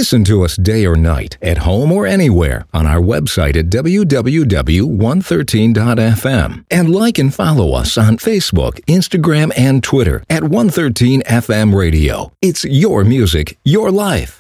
Listen to us day or night, at home or anywhere, on our website at www.113.fm. And like and follow us on Facebook, Instagram, and Twitter at 113FM Radio. It's your music, your life.